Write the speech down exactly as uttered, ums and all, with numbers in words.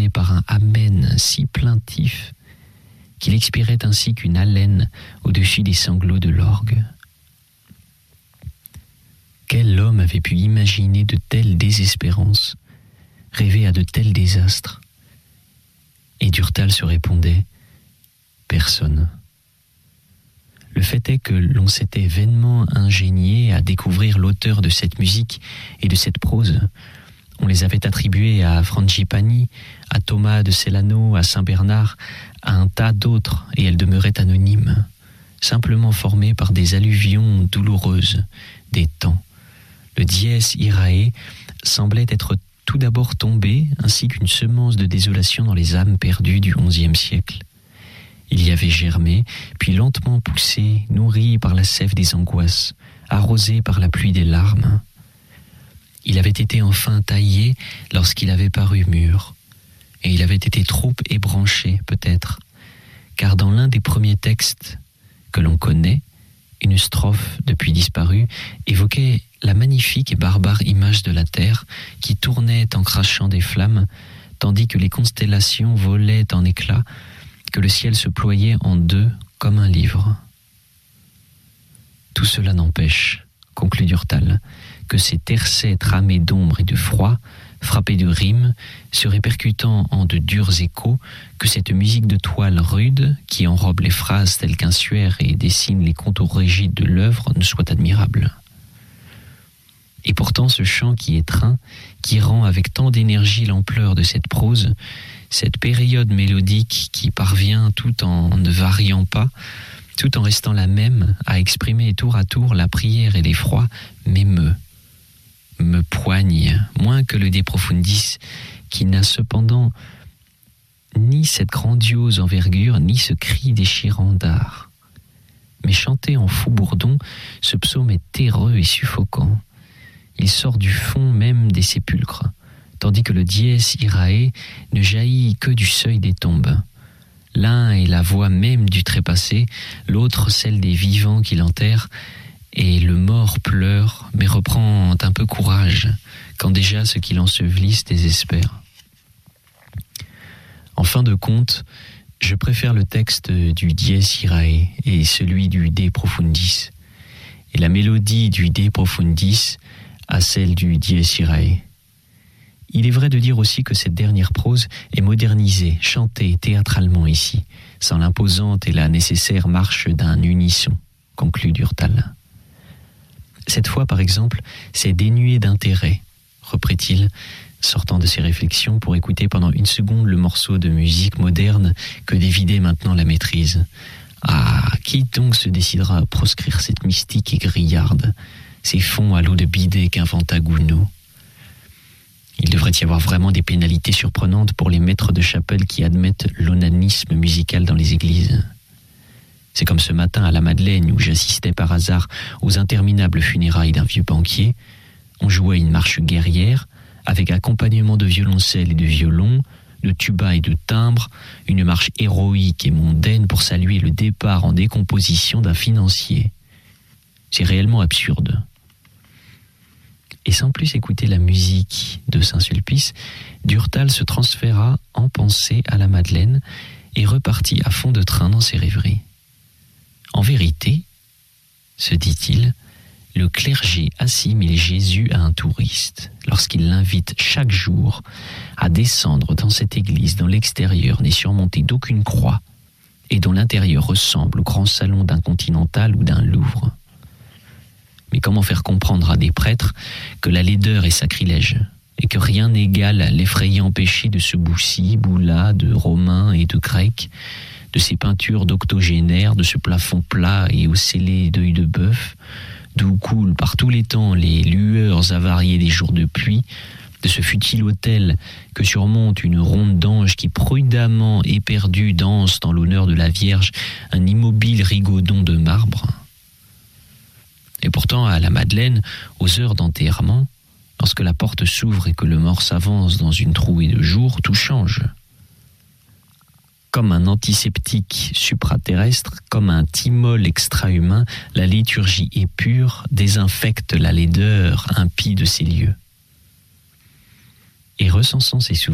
terminait par un amen si plaintif qu'il expirait ainsi qu'une haleine au-dessus des sanglots de l'orgue. Quel homme avait pu imaginer de telles désespérances, rêver à de tels désastres? Et Durtal se répondait « Personne ». Le fait est que l'on s'était vainement ingénié à découvrir l'auteur de cette musique et de cette prose. On les avait attribuées à Frangipani, à Thomas de Celano, à Saint-Bernard, à un tas d'autres, et elles demeuraient anonymes, simplement formées par des alluvions douloureuses des temps. Le dies irae semblait être tout d'abord tombé, ainsi qu'une semence de désolation dans les âmes perdues du onzième siècle. Il y avait germé, puis lentement poussé, nourri par la sève des angoisses, arrosé par la pluie des larmes. Il avait été enfin taillé lorsqu'il avait paru mûr, et il avait été trop ébranché peut-être, car dans l'un des premiers textes que l'on connaît, une strophe depuis disparue évoquait la magnifique et barbare image de la terre qui tournait en crachant des flammes, tandis que les constellations volaient en éclats, que le ciel se ployait en deux comme un livre. Tout cela n'empêche, conclut Durtal, que ces tercets tramés d'ombre et de froid, frappés de rimes, se répercutant en de durs échos, que cette musique de toile rude, qui enrobe les phrases telles qu'un suaire et dessine les contours rigides de l'œuvre, ne soit admirable. Et pourtant ce chant qui étreint, qui rend avec tant d'énergie l'ampleur de cette prose, cette période mélodique qui parvient tout en ne variant pas, tout en restant la même, à exprimer tour à tour la prière et l'effroi, m'émeut, me poigne, moins que le De Profundis, qui n'a cependant ni cette grandiose envergure, ni ce cri déchirant d'art. Mais chanté en faux bourdon, ce psaume est terreux et suffocant. Il sort du fond même des sépulcres, tandis que le dies irae ne jaillit que du seuil des tombes. L'un est la voix même du trépassé, l'autre celle des vivants qui l'enterrent, et le mort pleure, mais reprend un peu courage, quand déjà ceux qui l'ensevelissent désespèrent. En fin de compte, je préfère le texte du dies irae et celui du De Profundis, et la mélodie du De Profundis à celle du dies irae. Il est vrai de dire aussi que cette dernière prose est modernisée, chantée théâtralement ici, sans l'imposante et la nécessaire marche d'un unisson, conclut Durtal. Cette fois, par exemple, c'est dénué d'intérêt, reprit-il, sortant de ses réflexions pour écouter pendant une seconde le morceau de musique moderne que dévidait maintenant la maîtrise. Ah, qui donc se décidera à proscrire cette mystique et grillarde, ces fonds à l'eau de bidet qu'inventa Gounod? Il devrait y avoir vraiment des pénalités surprenantes pour les maîtres de chapelle qui admettent l'onanisme musical dans les églises. C'est comme ce matin à la Madeleine où j'assistais par hasard aux interminables funérailles d'un vieux banquier. On jouait une marche guerrière avec accompagnement de violoncelle et de violon, de tuba et de timbre, une marche héroïque et mondaine pour saluer le départ en décomposition d'un financier. C'est réellement absurde. Et sans plus écouter la musique de Saint-Sulpice, Durtal se transféra en pensée à la Madeleine et repartit à fond de train dans ses rêveries. En vérité, se dit-il, le clergé assimile Jésus à un touriste lorsqu'il l'invite chaque jour à descendre dans cette église dont l'extérieur n'est surmonté d'aucune croix et dont l'intérieur ressemble au grand salon d'un Continental ou d'un Louvre. Mais comment faire comprendre à des prêtres que la laideur est sacrilège et que rien n'égale l'effrayant péché de ce Boussy, Boula, de Romains et de Grecs, de ces peintures d'octogénaires, de ce plafond plat et aux scellés d'œil de bœuf, d'où coulent par tous les temps les lueurs avariées des jours de pluie, de ce futile autel que surmonte une ronde d'anges qui prudemment éperdus dansent en l'honneur de la Vierge un immobile rigodon de marbre. Et pourtant, à la Madeleine, aux heures d'enterrement, lorsque la porte s'ouvre et que le mort s'avance dans une trouée de jour, tout change. Comme un antiseptique supraterrestre, comme un thymol extra-humain, la liturgie épure désinfecte la laideur impie de ces lieux. Et recensant ses souvenirs,